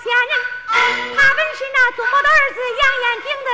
仙人，他本是那祖母的儿子杨延平的